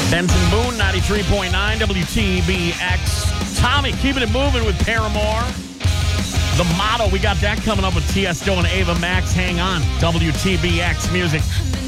Benson Boone, 93.9 WTBX. Tommy, keeping it moving with Paramore. The Motto, we got that coming up with Tiesto and Ava Max. Hang on, WTBX Music.